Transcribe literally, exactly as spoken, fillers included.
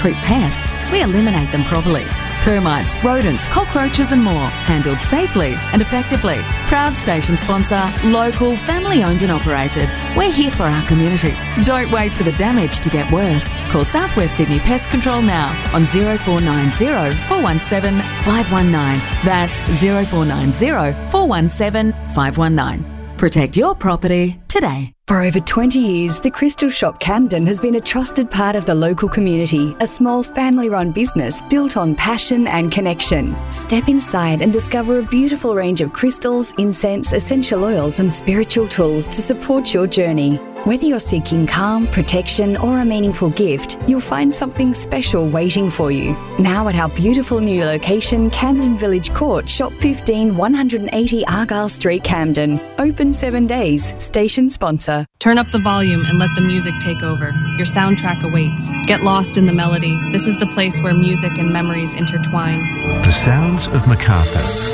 treat pests, we eliminate them properly. Termites, rodents, cockroaches and more, handled safely and effectively. Proud station sponsor, local, family-owned and operated. We're here for our community. Don't wait for the damage to get worse. Call South West Sydney Pest Control now on zero four nine zero, four one seven, five one nine. That's zero four nine zero, four one seven, five one nine. Protect your property today. For over twenty years, the Crystal Shop Camden has been a trusted part of the local community, a small family-run business built on passion and connection. Step inside and discover a beautiful range of crystals, incense, essential oils and spiritual tools to support your journey. Whether you're seeking calm, protection or a meaningful gift, you'll find something special waiting for you. Now at our beautiful new location, Camden Village Court, Shop fifteen, one eighty Argyle Street, Camden. Open seven days. Station sponsor. Turn up the volume and let the music take over. Your soundtrack awaits. Get lost in the melody. This is the place where music and memories intertwine. The sounds of Macarthur.